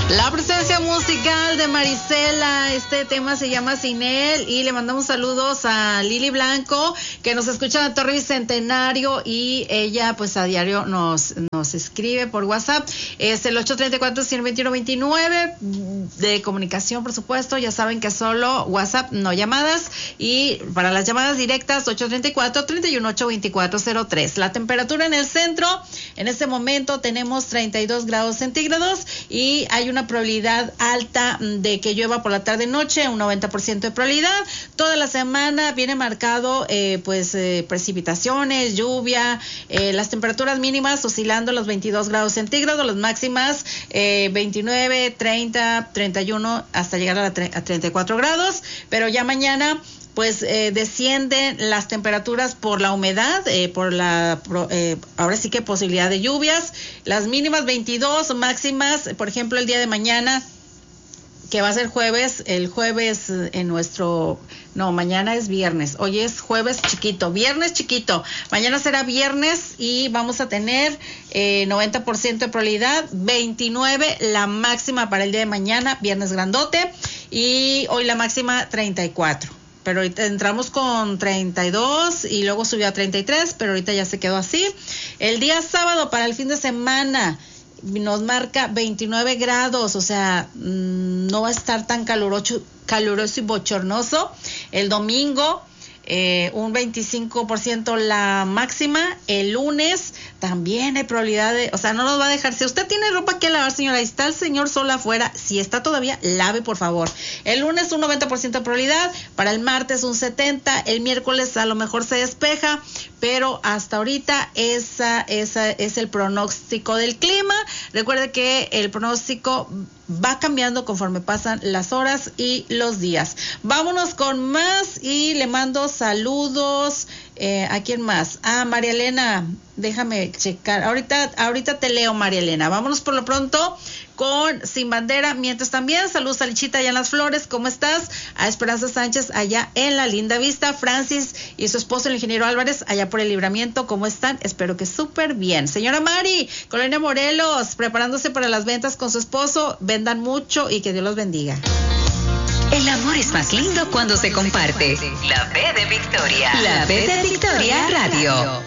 La presencia musical de Marisela, este tema se llama Sin Él, y le mandamos saludos a Lili Blanco, que nos escucha en Torre Bicentenario, y ella pues a diario nos escribe por WhatsApp. Es el 834-121-29 de comunicación, por supuesto. Ya saben que solo WhatsApp, no llamadas, y para las llamadas directas 834-318-2403. La temperatura en el centro, en este momento tenemos 32 grados centígrados y hay una probabilidad alta de que llueva por la tarde-noche, un 90% de probabilidad. Toda la semana viene marcado precipitaciones, lluvia, las temperaturas mínimas oscilando los 22 grados centígrados, las máximas 29, 30, 31 hasta llegar a 34 grados, pero ya mañana pues descienden las temperaturas por la humedad, ahora sí que posibilidad de lluvias. Las mínimas 22, máximas, por ejemplo, el día de mañana, que va a ser jueves, el jueves mañana es viernes, hoy es jueves chiquito, viernes chiquito, mañana será viernes y vamos a tener 90% de probabilidad, 29 la máxima para el día de mañana, viernes grandote, y hoy la máxima 34. Pero ahorita entramos con 32 y luego subió a 33, pero ahorita ya se quedó así. El día sábado para el fin de semana nos marca 29 grados, o sea, no va a estar tan caluroso y bochornoso. El domingo, un 25% la máxima. El lunes también hay probabilidad no nos va a dejar. Si usted tiene ropa que lavar, señora, y está el señor sol afuera, si está todavía, lave, por favor. El lunes un 90% de probabilidad, para el martes un 70%, el miércoles a lo mejor se despeja, pero hasta ahorita esa es el pronóstico del clima. Recuerde que el pronóstico va cambiando conforme pasan las horas y los días. Vámonos con más y le mando saludos. ¿A quién más? María Elena, déjame checar. Ahorita te leo, María Elena. Vámonos por lo pronto con Sin Bandera. Mientras también, saludos a Lichita allá en Las Flores, ¿cómo estás? A Esperanza Sánchez allá en La Linda Vista, Francis y su esposo, el ingeniero Álvarez, allá por el Libramiento, ¿cómo están? Espero que súper bien. Señora Mari, Colonia Morelos, preparándose para las ventas con su esposo, vendan mucho y que Dios los bendiga. El amor es más lindo cuando se comparte. La B de Victoria. La B de Victoria Radio.